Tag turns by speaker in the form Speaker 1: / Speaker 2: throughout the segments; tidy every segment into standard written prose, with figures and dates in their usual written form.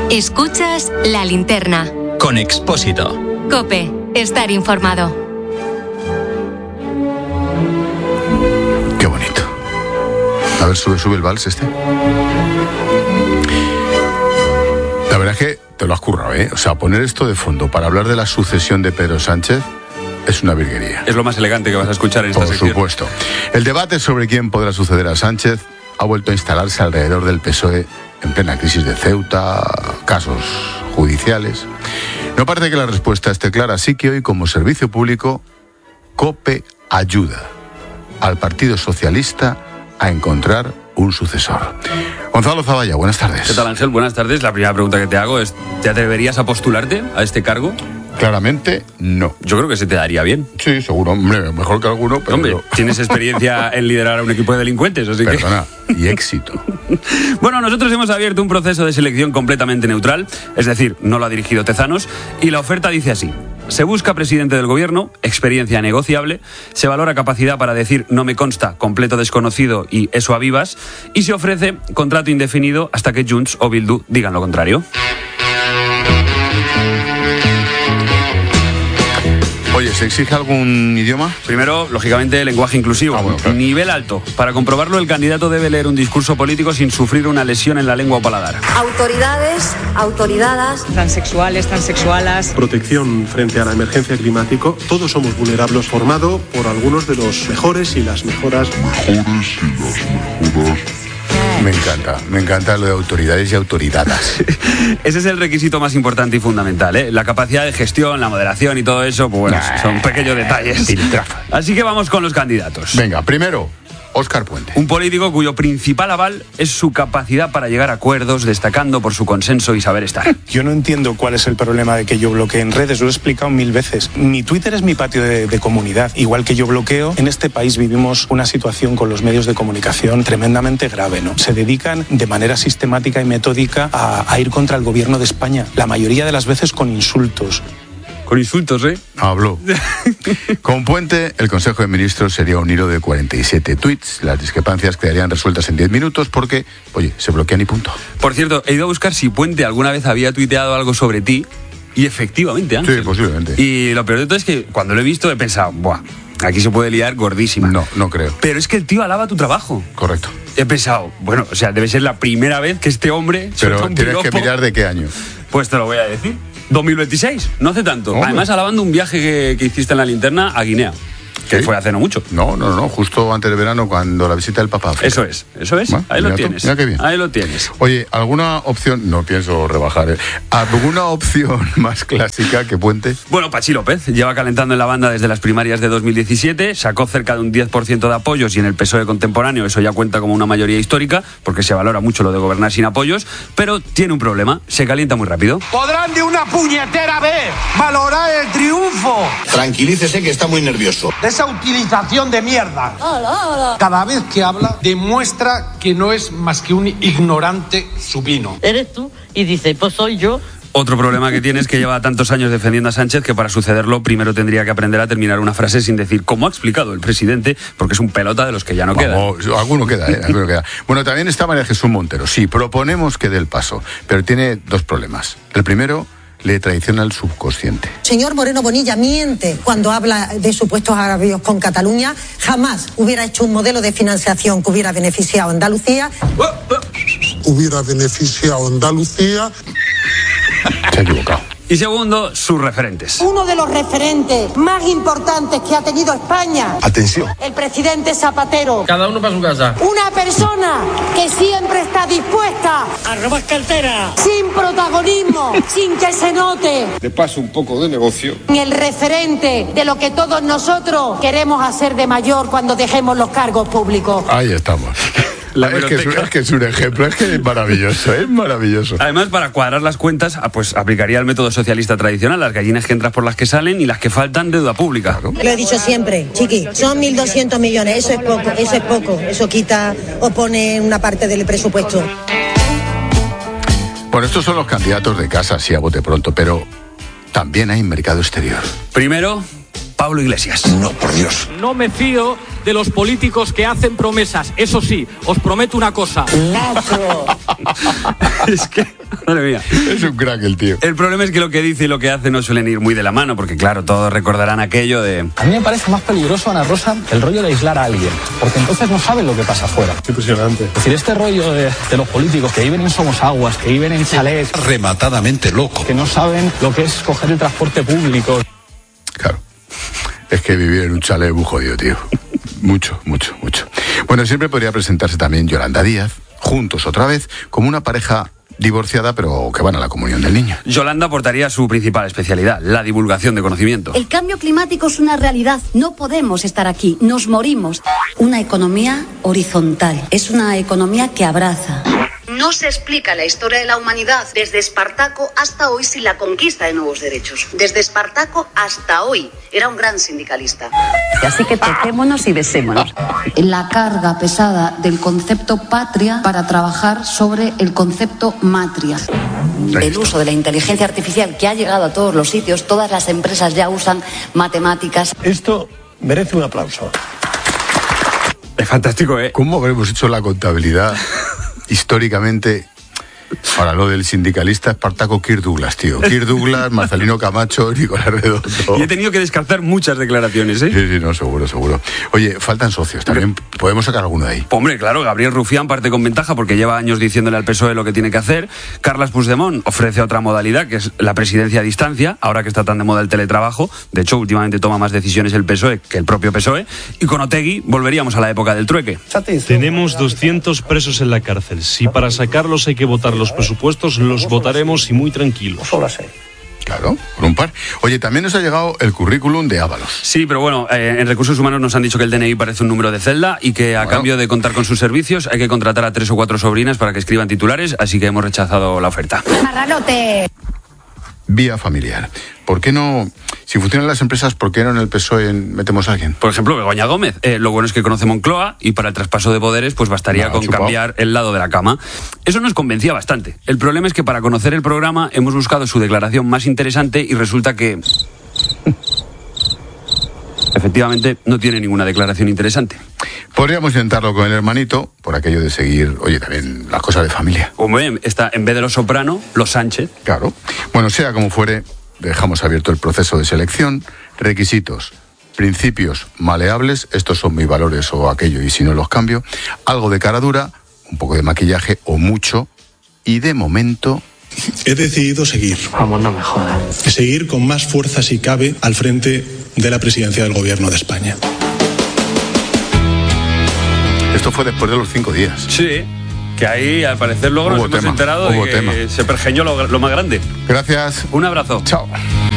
Speaker 1: Escuchas La Linterna.
Speaker 2: Con Expósito.
Speaker 1: COPE. Estar informado.
Speaker 3: Qué bonito. A ver, sube el vals este. La verdad es que te lo has currado, ¿eh? O sea, poner esto de fondo para hablar de la sucesión de Pedro Sánchez es una virguería.
Speaker 4: Es lo más elegante que vas a escuchar en esta sección.
Speaker 3: Por supuesto. El debate sobre quién podrá suceder a Sánchez ha vuelto a instalarse alrededor del PSOE en plena crisis de Ceuta, casos judiciales. No parece que la respuesta esté clara, así que hoy, como servicio público, COPE ayuda al Partido Socialista a encontrar un sucesor. Gonzalo Zavalla, buenas tardes.
Speaker 4: ¿Qué tal, Ángel? Buenas tardes. La primera pregunta que te hago es, ¿te atreverías a postularte a este cargo?
Speaker 3: Claramente, no.
Speaker 4: Yo creo que se te daría bien.
Speaker 3: Sí, seguro. Hombre, mejor que alguno, pero...
Speaker 4: Hombre, tienes experiencia en liderar a un equipo de delincuentes, así
Speaker 3: Perdona, y éxito.
Speaker 4: Bueno, nosotros hemos abierto un proceso de selección completamente neutral, es decir, no lo ha dirigido Tezanos, y la oferta dice así. Se busca presidente del gobierno, experiencia negociable, se valora capacidad para decir no me consta, completo desconocido y eso a vivas, y se ofrece contrato indefinido hasta que Junts o Bildu digan lo contrario.
Speaker 3: Oye, ¿se exige algún idioma?
Speaker 4: Primero, lógicamente, lenguaje inclusivo.
Speaker 3: Bueno, claro.
Speaker 4: Nivel alto. Para comprobarlo, el candidato debe leer un discurso político sin sufrir una lesión en la lengua o paladar.
Speaker 5: Autoridades, autoridades.
Speaker 6: Transexuales, transexualas.
Speaker 7: Protección frente a la emergencia climática. Todos somos vulnerables, formado por algunos de los mejores y las mejoras.
Speaker 3: Me encanta lo de autoridades y autoridadas.
Speaker 4: Ese es el requisito más importante y fundamental, ¿eh? La capacidad de gestión, la moderación y todo eso, pues bueno, son pequeños detalles. Así que vamos con los candidatos.
Speaker 3: Venga, primero, Óscar Puente.
Speaker 4: Un político cuyo principal aval es su capacidad para llegar a acuerdos, destacando por su consenso y saber estar.
Speaker 8: Yo no entiendo cuál es el problema de que yo bloquee en redes, lo he explicado 1000 veces. Mi Twitter es mi patio de comunidad. Igual que yo bloqueo, en este país vivimos una situación con los medios de comunicación tremendamente grave, ¿no? Se dedican de manera sistemática y metódica a ir contra el gobierno de España, la mayoría de las veces con insultos.
Speaker 4: Con insultos, ¿eh?
Speaker 3: Habló. Con Puente, el Consejo de Ministros sería un hilo de 47 tuits. Las discrepancias quedarían resueltas en 10 minutos porque, oye, se bloquean y punto.
Speaker 4: Por cierto, he ido a buscar si Puente alguna vez había tuiteado algo sobre ti. Y efectivamente, Ángel.
Speaker 3: Sí, posiblemente.
Speaker 4: Y lo peor de todo es que cuando lo he visto he pensado, buah, aquí se puede liar gordísima.
Speaker 3: No creo.
Speaker 4: Pero es que el tío alaba tu trabajo.
Speaker 3: Correcto.
Speaker 4: He pensado, bueno, o sea, debe ser la primera vez que este hombre...
Speaker 3: Pero tienes que mirar de qué año.
Speaker 4: Pues te lo voy a decir. 2026, no hace tanto.
Speaker 3: Hombre.
Speaker 4: Además, alabando un viaje que hiciste en la linterna a Guinea. Que fue hace no mucho.
Speaker 3: No, justo antes de verano, cuando la visita del Papa África.
Speaker 4: Eso es.
Speaker 3: Bueno,
Speaker 4: Ahí lo
Speaker 3: mira
Speaker 4: tienes.
Speaker 3: Mira qué bien.
Speaker 4: Ahí lo tienes.
Speaker 3: Oye, ¿alguna opción? No pienso rebajar, ¿Alguna opción más clásica que Puente?
Speaker 4: Bueno, Pachi López lleva calentando en la banda desde las primarias de 2017, sacó cerca de un 10% de apoyos y en el PSOE contemporáneo eso ya cuenta como una mayoría histórica, porque se valora mucho lo de gobernar sin apoyos, pero tiene un problema, se calienta muy rápido.
Speaker 9: Podrán de una puñetera vez valorar el triunfo.
Speaker 10: Tranquilícese que está muy nervioso.
Speaker 9: Esa utilización de mierda. Cada vez que habla demuestra que no es más que un ignorante supino.
Speaker 11: Eres tú y dice, pues soy yo.
Speaker 4: Otro problema que tiene es que lleva tantos años defendiendo a Sánchez que para sucederlo primero tendría que aprender a terminar una frase sin decir cómo ha explicado el presidente, porque es un pelota de los que ya no queda.
Speaker 3: Alguno queda, alguno queda. Bueno, también está María Jesús Montero. Sí, proponemos que dé el paso, pero tiene dos problemas. El primero, le traiciona el subconsciente.
Speaker 5: Señor Moreno Bonilla miente cuando habla de supuestos agravios con Cataluña. Jamás hubiera hecho un modelo de financiación que hubiera beneficiado a Andalucía.
Speaker 12: Hubiera beneficiado a Andalucía.
Speaker 3: Se ha equivocado.
Speaker 4: Y segundo, sus referentes.
Speaker 5: Uno de los referentes más importantes que ha tenido España.
Speaker 3: Atención.
Speaker 5: El presidente Zapatero.
Speaker 6: Cada uno para su casa.
Speaker 5: Una persona que siempre está dispuesta
Speaker 6: A robar cartera.
Speaker 5: sin protagonismo, sin que se note.
Speaker 12: De paso un poco de negocio.
Speaker 5: El referente de lo que todos nosotros queremos hacer de mayor cuando dejemos los cargos públicos.
Speaker 3: Ahí estamos. Es que es un ejemplo, es que es maravilloso.
Speaker 4: Además, para cuadrar las cuentas, pues aplicaría el método socialista tradicional, las gallinas que entras por las que salen y las que faltan deuda pública.
Speaker 3: Claro.
Speaker 5: Lo he dicho siempre, chiqui, son 1.200 millones, eso es poco, eso quita o pone una parte del presupuesto.
Speaker 3: Bueno, estos son los candidatos de casa, sí, a bote pronto, pero también hay mercado exterior.
Speaker 4: Primero, Pablo Iglesias.
Speaker 3: No, por Dios.
Speaker 6: No me fío de los políticos que hacen promesas. Eso sí, os prometo una cosa.
Speaker 4: Es que Madre mía.
Speaker 3: Es un crack el tío.
Speaker 4: El problema es que lo que dice y lo que hace no suelen ir muy de la mano, porque claro, todos recordarán aquello de...
Speaker 2: A mí me parece más peligroso, Ana Rosa, el rollo de aislar a alguien, porque entonces no saben lo que pasa afuera.
Speaker 7: Impresionante.
Speaker 2: Es decir, este rollo de los políticos que viven en Somosaguas, que viven en chalés...
Speaker 10: Rematadamente loco.
Speaker 2: Que no saben lo que es coger el transporte público.
Speaker 3: Claro. Es que vivir en un chalet es muy jodido, tío. Mucho, mucho, mucho. Bueno, siempre podría presentarse también Yolanda Díaz, juntos otra vez, como una pareja divorciada, pero que van a la comunión del niño.
Speaker 4: Yolanda aportaría su principal especialidad, la divulgación de conocimiento.
Speaker 13: El cambio climático es una realidad. No podemos estar aquí, nos morimos. Una economía horizontal. Es una economía que abraza. No se explica la historia de la humanidad desde Espartaco hasta hoy sin la conquista de nuevos derechos. Desde Espartaco hasta hoy era un gran sindicalista.
Speaker 14: Así que toquémonos y besémonos.
Speaker 13: La carga pesada del concepto patria para trabajar sobre el concepto matria. El uso de la inteligencia artificial que ha llegado a todos los sitios, todas las empresas ya usan matemáticas.
Speaker 15: Esto merece un aplauso.
Speaker 4: Es fantástico, ¿eh?
Speaker 3: ¿Cómo habremos hecho la contabilidad históricamente? Para lo del sindicalista Espartaco, Kirk Douglas, tío. Kirk Douglas, Marcelino Camacho, Nicolás Redondo.
Speaker 4: Y he tenido que descartar muchas declaraciones, ¿eh?
Speaker 3: Sí, no, seguro. Oye, faltan socios, también podemos sacar alguno de ahí.
Speaker 4: Hombre, claro, Gabriel Rufián parte con ventaja porque lleva años diciéndole al PSOE lo que tiene que hacer. Carles Puigdemont ofrece otra modalidad, que es la presidencia a distancia, ahora que está tan de moda el teletrabajo. De hecho, últimamente toma más decisiones el PSOE que el propio PSOE. Y con Otegi volveríamos a la época del trueque.
Speaker 16: Tenemos 200 presos en la cárcel. Si para sacarlos hay que votar los presupuestos, los votaremos y muy tranquilos.
Speaker 3: Claro, por un par. Oye, también nos ha llegado el currículum de Ábalos.
Speaker 4: Sí, pero bueno, en Recursos Humanos nos han dicho que el DNI parece un número de celda y que a cambio de contar con sus servicios hay que contratar a 3 o 4 sobrinas para que escriban titulares, así que hemos rechazado la oferta.
Speaker 13: ¡Marranote!
Speaker 3: Vía familiar. ¿Por qué no, si funcionan las empresas, por qué no en el PSOE metemos a alguien?
Speaker 4: Por ejemplo, Begoña Gómez. Lo bueno es que conoce Moncloa y para el traspaso de poderes pues bastaría con cambiar el lado de la cama. Eso nos convencía bastante. El problema es que para conocer el programa hemos buscado su declaración más interesante y resulta que... efectivamente, no tiene ninguna declaración interesante.
Speaker 3: Podríamos intentarlo con el hermanito, por aquello de seguir, oye, también las cosas de familia.
Speaker 4: Hombre, está en vez de los Soprano, los Sánchez.
Speaker 3: Claro. Bueno, sea como fuere, dejamos abierto el proceso de selección. Requisitos, principios maleables, estos son mis valores o aquello, y si no los cambio. Algo de cara dura, un poco de maquillaje o mucho. Y de momento...
Speaker 7: He decidido seguir.
Speaker 2: Vamos, no me jodas.
Speaker 7: Seguir con más fuerza si cabe al frente de la presidencia del Gobierno de España.
Speaker 3: Esto fue después de los 5 días.
Speaker 4: Sí, que ahí al parecer luego nos hemos enterado de que se pergeñó lo más grande.
Speaker 3: Gracias.
Speaker 4: Un abrazo.
Speaker 3: Chao.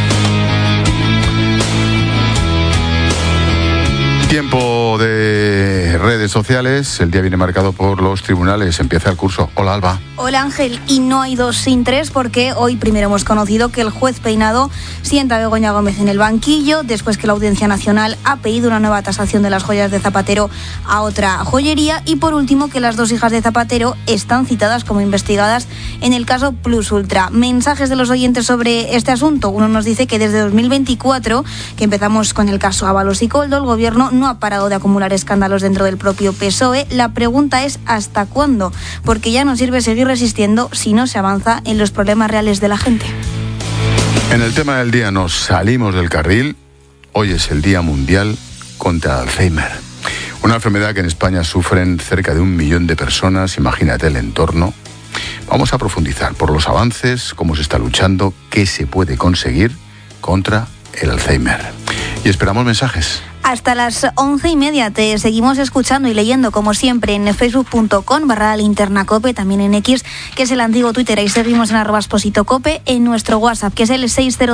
Speaker 3: Tiempo de redes sociales. El día viene marcado por los tribunales. Empieza el curso. Hola, Alba.
Speaker 17: Hola, Ángel. Y no hay 2 sin 3 porque hoy primero hemos conocido que el juez Peinado sienta a Begoña Gómez en el banquillo después que la Audiencia Nacional ha pedido una nueva tasación de las joyas de Zapatero a otra joyería y por último que las 2 hijas de Zapatero están citadas como investigadas en el caso Plus Ultra. Mensajes de los oyentes sobre este asunto. Uno nos dice que desde 2024, que empezamos con el caso Ábalos y Koldo, el gobierno no ha parado de acumular escándalos dentro del propio PSOE. La pregunta es ¿hasta cuándo? Porque ya no sirve seguir resistiendo si no se avanza en los problemas reales de la gente.
Speaker 3: En el tema del día nos salimos del carril. Hoy es el Día Mundial contra el Alzheimer. Una enfermedad que en España sufren cerca de 1 millón de personas. Imagínate el entorno. Vamos a profundizar por los avances, cómo se está luchando, qué se puede conseguir contra el Alzheimer. Y esperamos mensajes.
Speaker 17: Hasta las 11:30 te seguimos escuchando y leyendo como siempre en facebook.com/linternacope, también en X, que es el antiguo Twitter, ahí seguimos en @expositocope, en nuestro WhatsApp, que es el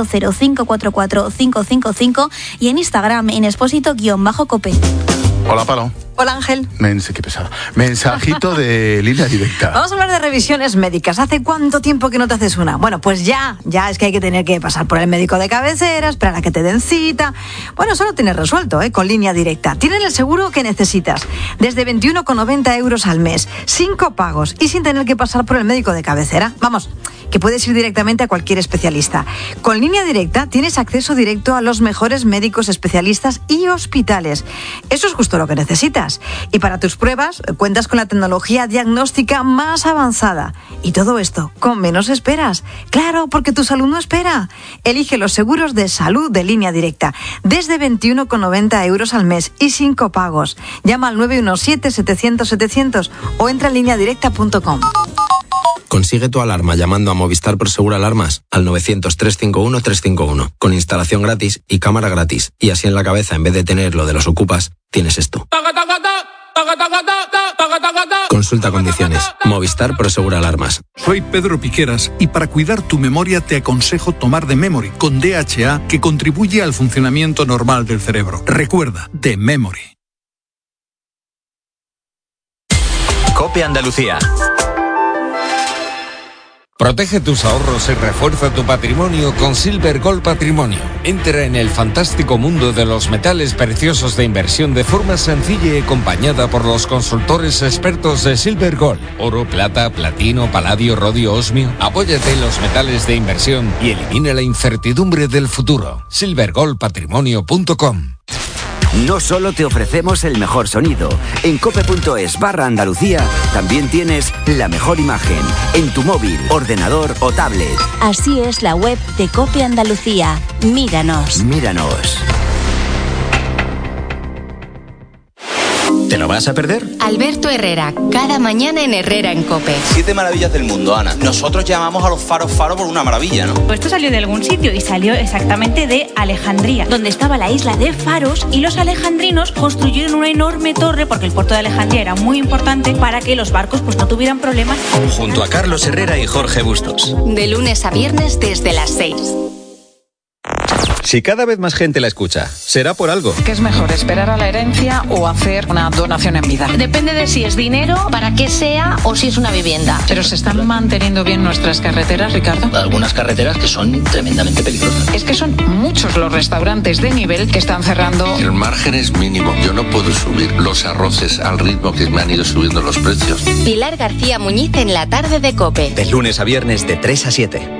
Speaker 17: 600-544-555 y en Instagram en exposito_cope.
Speaker 3: Hola, Palo.
Speaker 18: Hola, Ángel.
Speaker 3: Qué pesada. Mensajito de línea directa.
Speaker 18: Vamos a hablar de revisiones médicas. ¿Hace cuánto tiempo que no te haces una? Bueno, pues ya es que hay que tener que pasar por el médico de cabecera, esperar a que te den cita. Bueno, eso lo tienes resuelto, con línea directa. Tienen el seguro que necesitas, desde 21,90 € al mes, sin copagos y sin tener que pasar por el médico de cabecera. Vamos, que puedes ir directamente a cualquier especialista. Con Línea Directa tienes acceso directo a los mejores médicos especialistas y hospitales. Eso es justo lo que necesitas. Y para tus pruebas cuentas con la tecnología diagnóstica más avanzada. Y todo esto con menos esperas. Claro, porque tu salud no espera. Elige los seguros de salud de Línea Directa desde 21,90 € al mes y sin copagos. Llama al 917-700-700 o entra en lineadirecta.com.
Speaker 19: Consigue tu alarma llamando a Movistar Prosegur Alarmas al 900-351-351 con instalación gratis y cámara gratis. Y así en la cabeza, en vez de tener lo de los ocupas, tienes esto. Consulta condiciones. Movistar Prosegur Alarmas.
Speaker 20: Soy Pedro Piqueras y para cuidar tu memoria te aconsejo tomar The Memory con DHA, que contribuye al funcionamiento normal del cerebro. Recuerda, The Memory.
Speaker 21: COPE Andalucía.
Speaker 22: Protege tus ahorros y refuerza tu patrimonio con Silver Gold Patrimonio. Entra en el fantástico mundo de los metales preciosos de inversión de forma sencilla y acompañada por los consultores expertos de Silver Gold. Oro, plata, platino, paladio, rodio, osmio. Apóyate en los metales de inversión y elimina la incertidumbre del futuro. silvergoldpatrimonio.com.
Speaker 23: No solo te ofrecemos el mejor sonido, en cope.es/Andalucía también tienes la mejor imagen en tu móvil, ordenador o tablet.
Speaker 24: Así es la web de COPE Andalucía. Míranos.
Speaker 23: Míranos.
Speaker 21: ¿Te lo vas a perder?
Speaker 1: Alberto Herrera, cada mañana en Herrera en COPE.
Speaker 10: 7 maravillas del mundo, Ana. Nosotros llamamos a los faros por una maravilla, ¿no?
Speaker 25: Esto salió de algún sitio y salió exactamente de Alejandría, donde estaba la isla de Faros, y los alejandrinos construyeron una enorme torre, porque el puerto de Alejandría era muy importante para que los barcos pues no tuvieran problemas.
Speaker 21: Junto a Carlos Herrera y Jorge Bustos.
Speaker 1: De lunes a viernes desde las 6.
Speaker 21: Si cada vez más gente la escucha, será por algo.
Speaker 26: ¿Qué es mejor, esperar a la herencia o hacer una donación en vida?
Speaker 27: Depende de si es dinero, para qué sea o si es una vivienda.
Speaker 26: ¿Pero se están manteniendo bien nuestras carreteras, Ricardo?
Speaker 10: Algunas carreteras que son tremendamente peligrosas.
Speaker 26: Es que son muchos los restaurantes de nivel que están cerrando.
Speaker 28: El margen es mínimo. Yo no puedo subir los arroces al ritmo que me han ido subiendo los precios.
Speaker 1: Pilar García Muñiz en la tarde de COPE.
Speaker 21: De lunes a viernes de 3 a 7.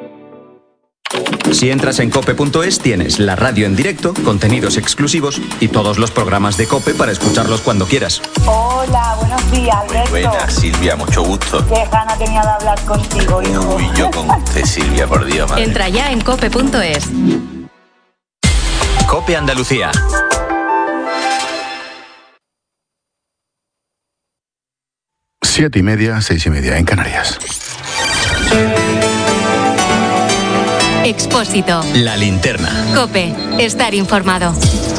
Speaker 23: Si entras en cope.es tienes la radio en directo, contenidos exclusivos y todos los programas de COPE para escucharlos cuando quieras.
Speaker 29: Hola, buenos días, Alberto.
Speaker 28: Muy buenas, Silvia, mucho gusto.
Speaker 29: Qué gana tenía de hablar contigo, hijo.
Speaker 28: Uy, yo con usted, Silvia, por Dios, madre.
Speaker 1: Entra ya en cope.es.
Speaker 21: COPE Andalucía.
Speaker 3: Siete y media, 6:30 en Canarias.
Speaker 1: Expósito.
Speaker 21: La linterna.
Speaker 1: COPE. Estar informado.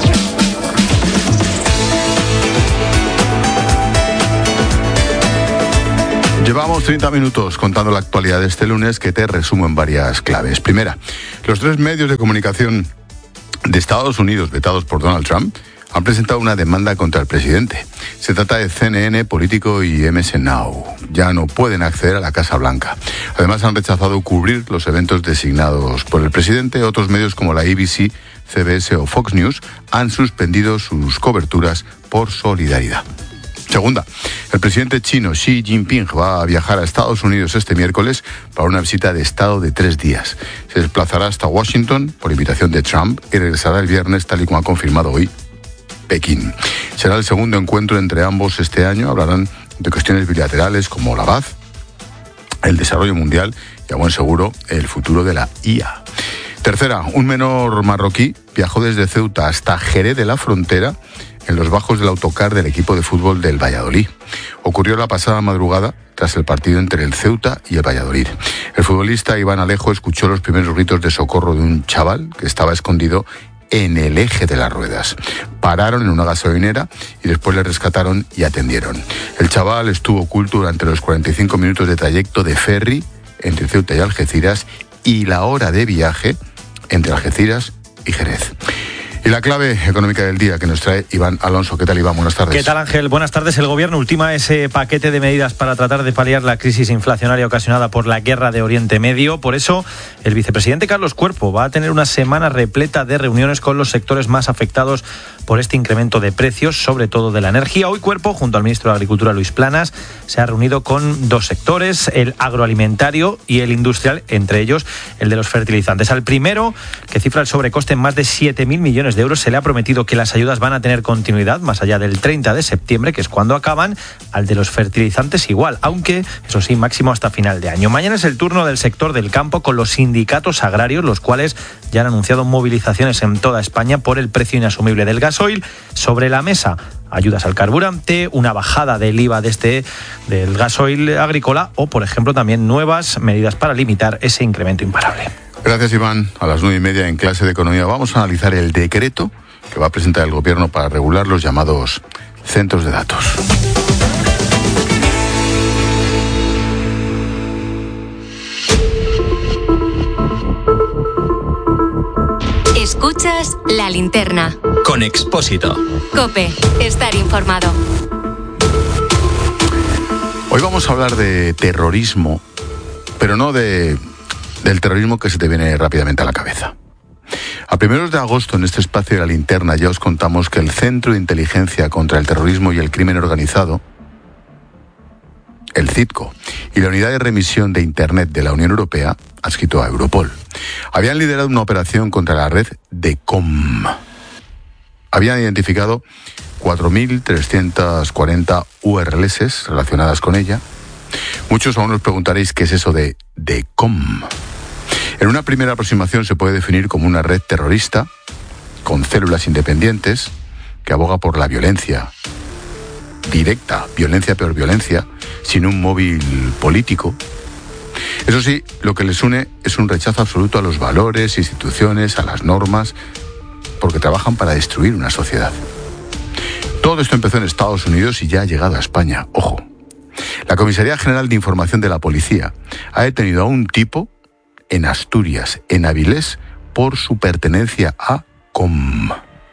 Speaker 3: Llevamos 30 minutos contando la actualidad de este lunes, que te resumo en varias claves. Primera, los 3 medios de comunicación de Estados Unidos vetados por Donald Trump han presentado una demanda contra el presidente. Se trata de CNN, Político y MS Now. Ya no pueden acceder a la Casa Blanca. Además, han rechazado cubrir los eventos designados por el presidente. Otros medios como la ABC, CBS o Fox News han suspendido sus coberturas por solidaridad. Segunda, el presidente chino Xi Jinping va a viajar a Estados Unidos este miércoles para una visita de Estado de 3 días. Se desplazará hasta Washington por invitación de Trump y regresará el viernes, tal y como ha confirmado hoy Pekín. Será el segundo encuentro entre ambos este año. Hablarán de cuestiones bilaterales como la paz, el desarrollo mundial y, a buen seguro, el futuro de la IA. Tercera, un menor marroquí viajó desde Ceuta hasta Jerez de la Frontera en los bajos del autocar del equipo de fútbol del Valladolid. Ocurrió la pasada madrugada tras el partido entre el Ceuta y el Valladolid. El futbolista Iván Alejo escuchó los primeros gritos de socorro de un chaval que estaba escondido en el eje de las ruedas. Pararon en una gasolinera y después le rescataron y atendieron. El chaval estuvo oculto durante los 45 minutos de trayecto de ferry entre Ceuta y Algeciras y la hora de viaje entre Algeciras y Jerez. Y la clave económica del día que nos trae Iván Alonso. ¿Qué tal, Iván? Buenas tardes.
Speaker 5: ¿Qué tal, Ángel? Buenas tardes. El Gobierno ultima ese paquete de medidas para tratar de paliar la crisis inflacionaria ocasionada por la guerra de Oriente Medio. Por eso, el vicepresidente Carlos Cuerpo va a tener una semana repleta de reuniones con los sectores más afectados por este incremento de precios, sobre todo de la energía. Hoy Cuerpo, junto al ministro de Agricultura, Luis Planas, se ha reunido con dos sectores, el agroalimentario y el industrial, entre ellos el de los fertilizantes. Al primero, que cifra el sobrecoste en más de 7.000 millones de euros, se le ha prometido que las ayudas van a tener continuidad más allá del 30 de septiembre, que es cuando acaban. Al de los fertilizantes igual, aunque, eso sí, máximo hasta final de año. Mañana es el turno del sector del campo con los sindicatos agrarios, los cuales ya han anunciado movilizaciones en toda España por el precio inasumible del gasoil. Sobre la mesa, ayudas al carburante, una bajada del IVA del gasoil agrícola o, por ejemplo, también nuevas medidas para limitar ese incremento imparable.
Speaker 3: Gracias, Iván. A las 9:30 en Clase de Economía vamos a analizar el decreto que va a presentar el Gobierno para regular los llamados centros de datos.
Speaker 1: Escuchas La Linterna.
Speaker 6: Con Expósito.
Speaker 1: COPE. Estar informado.
Speaker 3: Hoy vamos a hablar de terrorismo, pero no del terrorismo que se te viene rápidamente a la cabeza. A primeros de agosto, en este espacio de La Linterna, ya os contamos que el Centro de Inteligencia contra el Terrorismo y el Crimen Organizado, el CITCO, y la Unidad de Remisión de Internet de la Unión Europea, adscrito a Europol, habían liderado una operación contra la red DECOM. Habían identificado 4.340 URLs relacionadas con ella. Muchos aún os preguntaréis qué es eso de DECOM. En una primera aproximación se puede definir como una red terrorista con células independientes que aboga por la violencia directa, violencia peor violencia, sin un móvil político. Eso sí, lo que les une es un rechazo absoluto a los valores, instituciones, a las normas, porque trabajan para destruir una sociedad. Todo esto empezó en Estados Unidos y ya ha llegado a España. Ojo, la Comisaría General de Información de la Policía ha detenido a un tipo en Asturias, en Avilés, por su pertenencia a COM.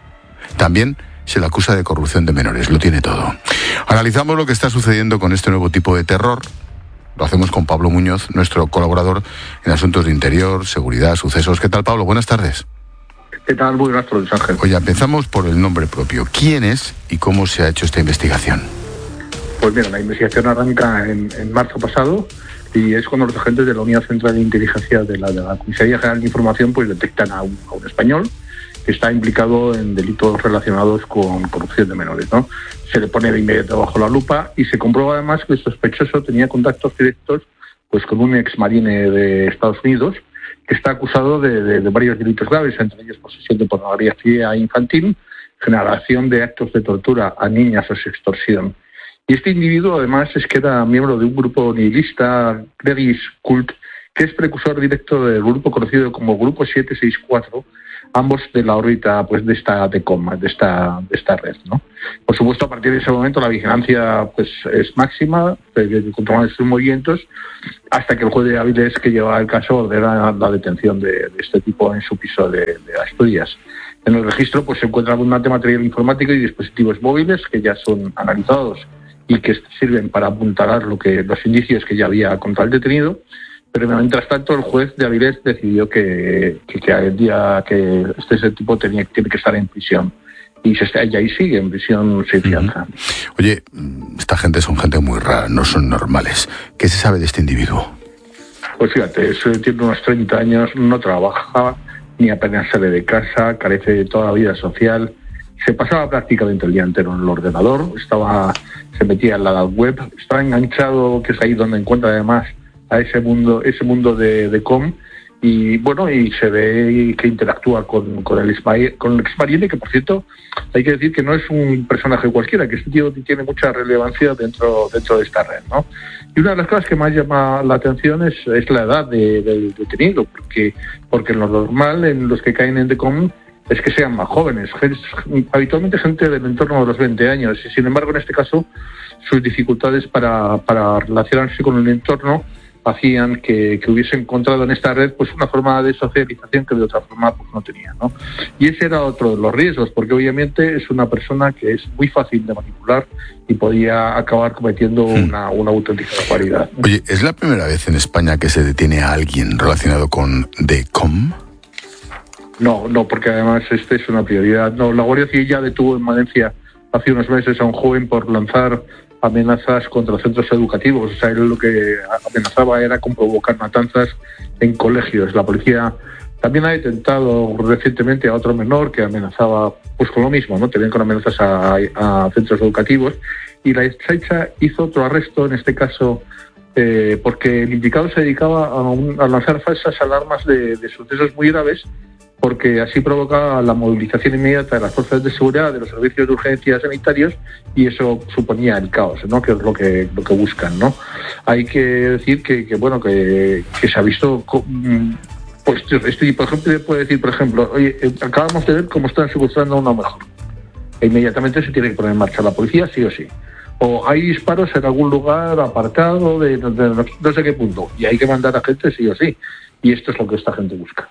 Speaker 3: También se le acusa de corrupción de menores, lo tiene todo. Analizamos lo que está sucediendo con este nuevo tipo de terror. Lo hacemos con Pablo Muñoz, nuestro colaborador en asuntos de interior, seguridad, sucesos. ¿Qué tal, Pablo? Buenas tardes.
Speaker 8: ¿Qué tal? Muy buenas tardes, Ángel.
Speaker 3: Oye, empezamos por el nombre propio. ¿Quién es y cómo se ha hecho esta investigación?
Speaker 8: Pues mira, la investigación arranca en marzo pasado y es cuando los agentes de la Unidad Central de Inteligencia de la Comisaría General de Información pues detectan a un español que está implicado en delitos relacionados con corrupción de menores, ¿no? Se le pone de inmediato bajo la lupa y se comprueba además que el sospechoso tenía contactos directos pues con un exmarine de Estados Unidos que está acusado de varios delitos graves, entre ellos posesión de pornografía infantil, generación de actos de tortura a niñas o sextorsión. Y este individuo además es que era miembro de un grupo nihilista, Gregis Cult, que es precursor directo del grupo conocido como Grupo 764, ambos de la órbita pues de esta DECOM, de esta red, ¿no? Por supuesto, a partir de ese momento la vigilancia pues es máxima, controlar sus movimientos, hasta que el juez de Avilés, que lleva el caso, ordena la detención de este tipo en su piso de Asturias. En el registro pues se encuentra abundante material informático y dispositivos móviles que ya son analizados y que sirven para apuntalar los indicios que ya había contra el detenido. Pero mientras tanto el juez de Avilés decidió que el día que ese tipo tiene que estar en prisión. Y ahí sigue en prisión sin fianza.
Speaker 3: Oye, esta gente son gente muy rara, no son normales. ¿Qué se sabe de este individuo?
Speaker 8: Pues fíjate, tiene unos 30 años, no trabaja, ni apenas sale de casa, carece de toda la vida social. Se pasaba prácticamente el día entero en el ordenador, se metía en la web, estaba enganchado, que es ahí donde encuentra además a ese mundo de com, y bueno, y se ve que interactúa con el exmarine, que por cierto hay que decir que no es un personaje cualquiera, que este tío tiene mucha relevancia dentro de esta red, ¿no? Y una de las cosas que más llama la atención es la edad del detenido, porque lo normal en los que caen en DECOM es que sean más jóvenes, habitualmente gente del entorno de los 20 años, y sin embargo en este caso sus dificultades para relacionarse con el entorno hacían que hubiese encontrado en esta red pues una forma de socialización que de otra forma pues no tenía, ¿no? Y ese era otro de los riesgos, porque obviamente es una persona que es muy fácil de manipular y podía acabar cometiendo una auténtica barbaridad.
Speaker 3: Oye, ¿es la primera vez en España que se detiene a alguien relacionado con DECOM?
Speaker 8: No, porque además es una prioridad. No, la Guardia Civil ya detuvo en Valencia hace unos meses a un joven por lanzar amenazas contra centros educativos. O sea, él lo que amenazaba era con provocar matanzas en colegios. La policía también ha detentado recientemente a otro menor que amenazaba pues con lo mismo, ¿no? También con amenazas a centros educativos. Y la Ertzaintza hizo otro arresto, en este caso, porque el implicado se dedicaba a lanzar falsas alarmas de sucesos muy graves, porque así provocaba la movilización inmediata de las fuerzas de seguridad, de los servicios de urgencias sanitarios, y eso suponía el caos, ¿no? Que es lo que buscan, ¿no? Hay que decir que se ha visto, pues por ejemplo, puede decir, por ejemplo, oye, acabamos de ver cómo están secuestrando a una mujer. E inmediatamente se tiene que poner en marcha la policía, sí o sí. O hay disparos en algún lugar apartado de no sé qué punto, y hay que mandar a gente sí o sí. Y esto es lo que esta gente busca.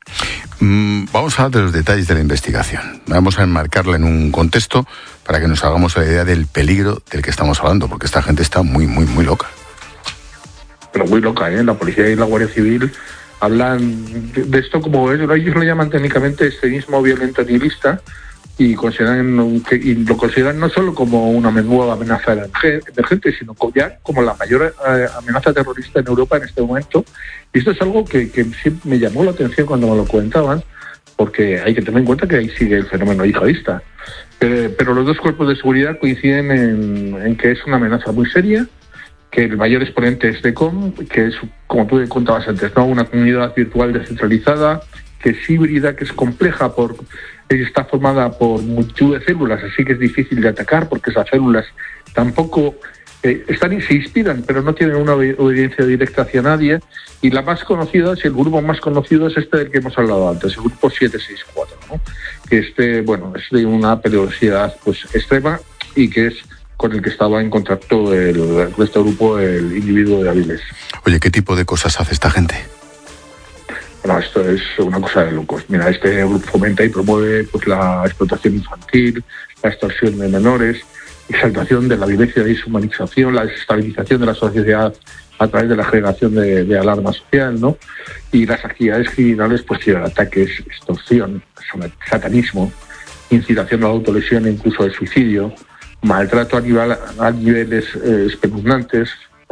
Speaker 3: Vamos a hablar de los detalles de la investigación. Vamos a enmarcarla en un contexto para que nos hagamos la idea del peligro del que estamos hablando, porque esta gente está muy, muy, muy loca.
Speaker 8: Pero muy loca, ¿eh? La policía y la Guardia Civil hablan de esto como ellos lo llaman técnicamente extremismo violento nihilista, y lo consideran no solo como una nueva amenaza emergente, sino ya como la mayor amenaza terrorista en Europa en este momento. Y esto es algo que siempre me llamó la atención cuando me lo comentaban, porque hay que tener en cuenta que ahí sigue el fenómeno yihadista. Pero los dos cuerpos de seguridad coinciden en que es una amenaza muy seria, que el mayor exponente es DECOM, que es, como tú contabas antes, ¿no? Una comunidad virtual descentralizada, que es híbrida, que es compleja, está formada por multitud de células, así que es difícil de atacar, porque esas células tampoco se inspiran, pero no tienen una obediencia directa hacia nadie. Y la más conocida, el grupo más conocido es este del que hemos hablado antes, el grupo 764, ¿no? Que es de una peligrosidad pues extrema, y que es con el que estaba en contacto de este grupo el individuo de Avilés.
Speaker 3: Oye, ¿qué tipo de cosas hace esta gente?
Speaker 8: Bueno, esto es una cosa de locos. Mira, este grupo fomenta y promueve pues la explotación infantil, la extorsión de menores, exaltación de la violencia y deshumanización, la desestabilización de la sociedad a través de la generación de alarma social, ¿no? Y las actividades criminales, pues ciberataques, extorsión, satanismo, incitación a la autolesión e incluso el suicidio, maltrato a niveles espeluznantes,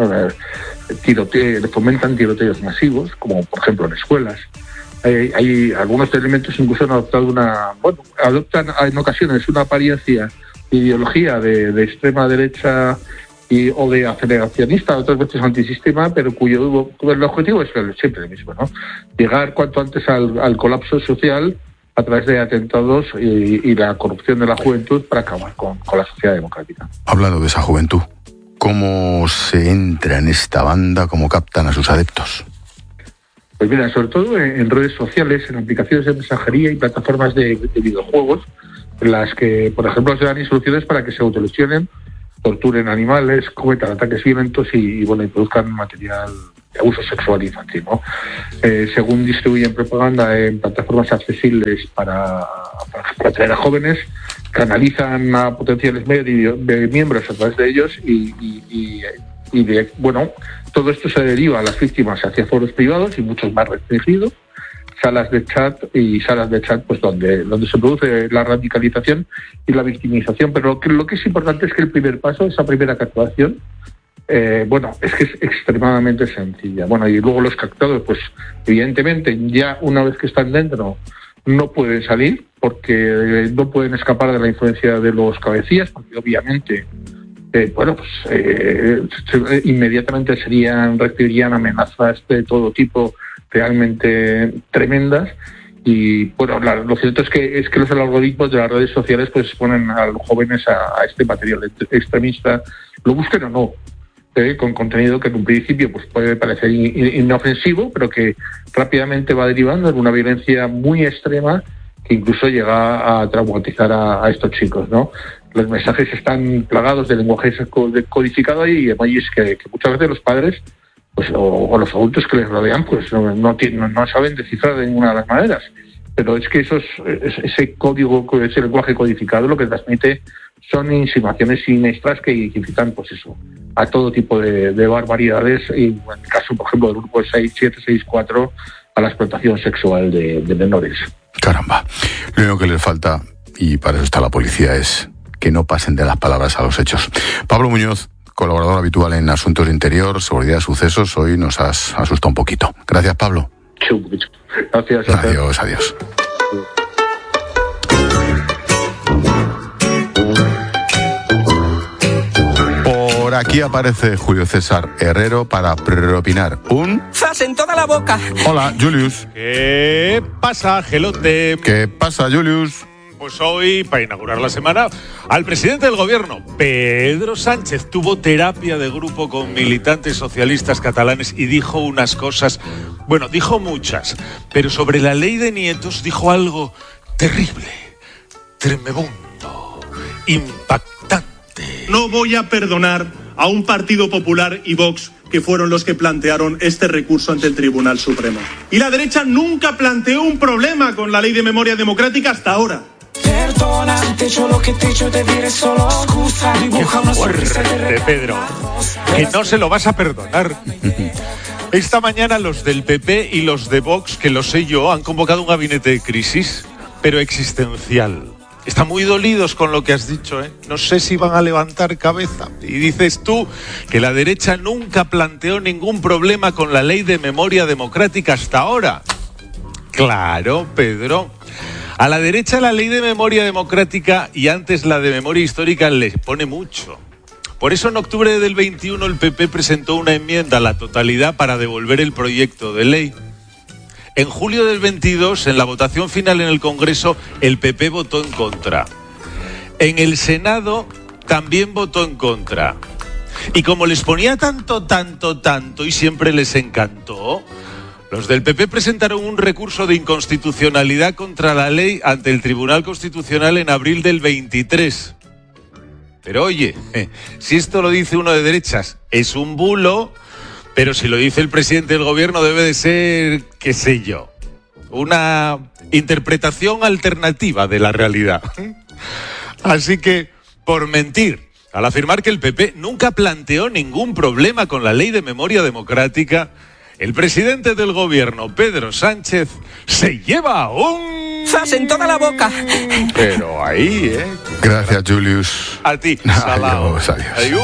Speaker 8: fomentan tiroteos masivos, como por ejemplo en escuelas. Hay algunos elementos incluso han adoptado adoptan en ocasiones una apariencia de ideología de extrema derecha o de aceleracionista, otras veces antisistema, pero cuyo el objetivo es siempre el mismo, ¿no? Llegar cuanto antes al colapso social a través de atentados y la corrupción de la juventud para acabar con la sociedad democrática.
Speaker 3: Hablando de esa juventud, ¿cómo se entra en esta banda? ¿Cómo captan a sus adeptos?
Speaker 8: Pues mira, sobre todo en redes sociales, en aplicaciones de mensajería y plataformas de videojuegos, en las que, por ejemplo, se dan instrucciones para que se autolesionen, torturen animales, cometan ataques violentos y produzcan material de abuso sexual infantil, ¿no? Según distribuyen propaganda en plataformas accesibles para atraer a jóvenes, canalizan a potenciales miembros a través de ellos y todo esto se deriva a las víctimas hacia foros privados y muchos más restringidos, salas de chat pues donde se produce la radicalización y la victimización. Pero lo que es importante es que el primer paso, esa primera captación, es que es extremadamente sencilla. Y luego los captados, pues evidentemente ya una vez que están dentro no pueden salir, porque no pueden escapar de la influencia de los cabecillas, porque obviamente inmediatamente recibirían amenazas de todo tipo realmente tremendas. Y lo cierto es que los algoritmos de las redes sociales pues exponen a los jóvenes a este material extremista, lo busquen o no, con contenido que en un principio pues puede parecer inofensivo, pero que rápidamente va derivando en una violencia muy extrema que incluso llega a traumatizar a estos chicos, ¿no? Los mensajes están plagados de lenguaje codificado y emojis que muchas veces los padres pues o los adultos que les rodean, pues no saben descifrar de ninguna de las maneras. Pero es que ese código, ese lenguaje codificado, lo que transmite son insinuaciones siniestras que identifican, pues eso, a todo tipo de barbaridades, y en el caso, por ejemplo, del grupo 6764, a la explotación sexual de menores.
Speaker 3: Caramba, lo único que les falta, y para eso está la policía, es que no pasen de las palabras a los hechos. Pablo Muñoz, colaborador habitual en Asuntos de Interior, Seguridad de Sucesos, hoy nos has asustado un poquito. Gracias, Pablo.
Speaker 8: Gracias.
Speaker 3: Adiós. Por aquí aparece Julio César Herrero para propinar un...
Speaker 2: ¡Zas en toda la boca!
Speaker 3: Hola, Julius.
Speaker 6: ¿Qué pasa, Gelote?
Speaker 3: ¿Qué pasa, Julius?
Speaker 6: Pues hoy, para inaugurar la semana, al presidente del gobierno, Pedro Sánchez, tuvo terapia de grupo con militantes socialistas catalanes y dijo unas cosas, bueno, dijo muchas, pero sobre la ley de nietos dijo algo terrible, tremebundo, impactante.
Speaker 9: No voy a perdonar a un Partido Popular y Vox que fueron los que plantearon este recurso ante el Tribunal Supremo. Y la derecha nunca planteó un problema con la ley de memoria democrática hasta ahora.
Speaker 6: Qué fuerte, Pedro, que no se lo vas a perdonar. Esta mañana los del PP y los de Vox, que lo sé yo, han convocado un gabinete de crisis, pero existencial. Están muy dolidos con lo que has dicho, ¿eh? No sé si van a levantar cabeza. Y dices tú que la derecha nunca planteó ningún problema con la ley de memoria democrática hasta ahora. Claro, Pedro. A la derecha la ley de memoria democrática y antes la de memoria histórica les pone mucho. Por eso en octubre del 21 el PP presentó una enmienda a la totalidad para devolver el proyecto de ley. En julio del 22, en la votación final en el Congreso, el PP votó en contra. En el Senado también votó en contra. Y como les ponía tanto y siempre les encantó, los del PP presentaron un recurso de inconstitucionalidad contra la ley ante el Tribunal Constitucional en abril del 23. Pero oye, si esto lo dice uno de derechas, es un bulo, pero si lo dice el presidente del gobierno debe de ser, qué sé yo, una interpretación alternativa de la realidad. Así que, por mentir, al afirmar que el PP nunca planteó ningún problema con la ley de memoria democrática, el presidente del gobierno, Pedro Sánchez, se lleva un...
Speaker 2: ¡Zas en toda la boca!
Speaker 6: Pero ahí, ¿eh?
Speaker 3: Gracias, Julius.
Speaker 6: A ti, salao.
Speaker 3: Adiós.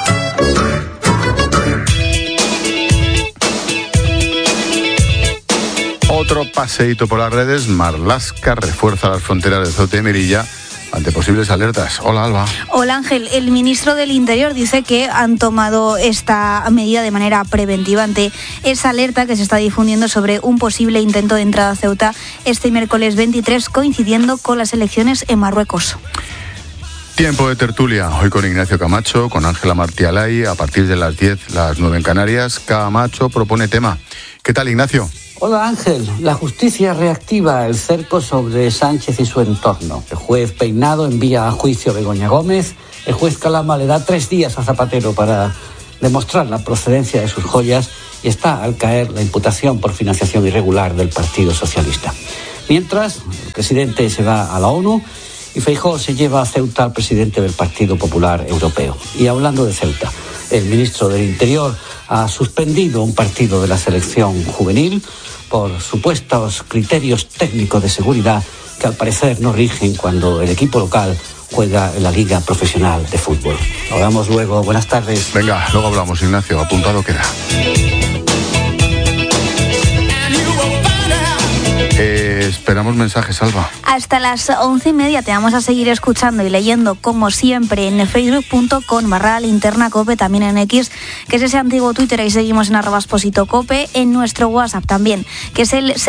Speaker 3: Otro paseíto por las redes. Marlaska refuerza las fronteras de Ceuta y Melilla ante posibles alertas. Hola, Alba.
Speaker 17: Hola, Ángel. El ministro del Interior dice que han tomado esta medida de manera preventiva ante esa alerta que se está difundiendo sobre un posible intento de entrada a Ceuta este miércoles 23, coincidiendo con las elecciones en Marruecos.
Speaker 3: Tiempo de tertulia, hoy con Ignacio Camacho, con Ángela Martí Alay, a partir de las 10, las 9 en Canarias. Camacho propone tema. ¿Qué tal, Ignacio?
Speaker 11: Hola Ángel, la justicia reactiva el cerco sobre Sánchez y su entorno. El juez Peinado envía a juicio a Begoña Gómez. El juez Calama le da 3 días a Zapatero para demostrar la procedencia de sus joyas y está al caer la imputación por financiación irregular del Partido Socialista. Mientras, el presidente se va a la ONU y Feijóo se lleva a Ceuta al presidente del Partido Popular Europeo. Y hablando de Ceuta, el ministro del Interior ha suspendido un partido de la selección juvenil por supuestos criterios técnicos de seguridad que al parecer no rigen cuando el equipo local juega en la Liga Profesional de Fútbol. Hablamos luego. Buenas tardes.
Speaker 3: Venga, luego hablamos, Ignacio. Apuntado queda. Esperamos mensajes, Alba.
Speaker 17: Hasta las 11:30 te vamos a seguir escuchando y leyendo, como siempre, en facebook.com/linternacope, también en X, que es ese antiguo Twitter, ahí seguimos en @expositocope, en nuestro WhatsApp también, que es el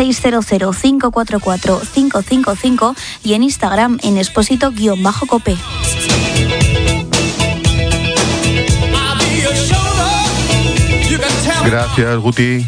Speaker 17: 600-544-555, y en Instagram en exposito_cope.
Speaker 3: Gracias, Guti.